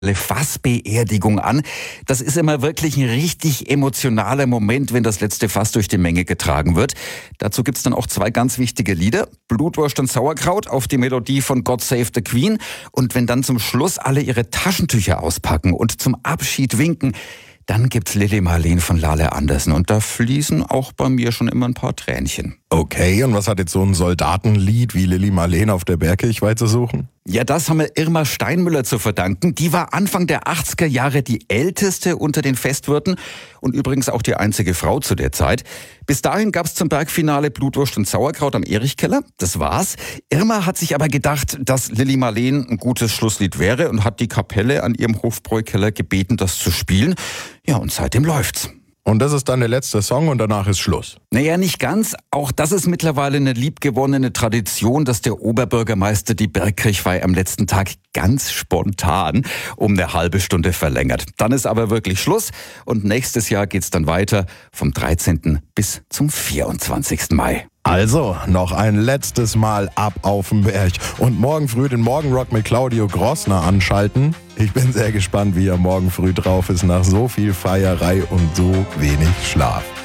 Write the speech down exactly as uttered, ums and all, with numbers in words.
Fassbeerdigung an. Das ist immer wirklich ein richtig emotionaler Moment, wenn das letzte Fass durch die Menge getragen wird. Dazu gibt's dann auch zwei ganz wichtige Lieder. Blutwurst und Sauerkraut auf die Melodie von God Save the Queen. Und wenn dann zum Schluss alle ihre Taschentücher auspacken und zum Abschied winken, dann gibt's Lili Marleen von Lale Andersen. Und da fließen auch bei mir schon immer ein paar Tränchen. Okay, und was hat jetzt so ein Soldatenlied wie Lili Marleen auf der Bergkirchweih zu suchen? Ja, das haben wir Irma Steinmüller zu verdanken. Die war Anfang der achtziger Jahre die älteste unter den Festwirten und übrigens auch die einzige Frau zu der Zeit. Bis dahin gab's zum Bergfinale Blutwurst und Sauerkraut am Erichkeller. Das war's. Irma hat sich aber gedacht, dass Lili Marleen ein gutes Schlusslied wäre und hat die Kapelle an ihrem Hofbräukeller gebeten, das zu spielen. Ja, und seitdem läuft's. Und das ist dann der letzte Song und danach ist Schluss. Naja, nicht ganz. Auch das ist mittlerweile eine liebgewonnene Tradition, dass der Oberbürgermeister die Bergkirchweih am letzten Tag ganz spontan um eine halbe Stunde verlängert. Dann ist aber wirklich Schluss und nächstes Jahr geht's dann weiter vom dreizehnten bis zum vierundzwanzigsten Mai. Also, noch ein letztes Mal ab auf den Berg und morgen früh den Morgenrock mit Claudio Grossner anschalten. Ich bin sehr gespannt, wie er morgen früh drauf ist nach so viel Feierei und so wenig Schlaf.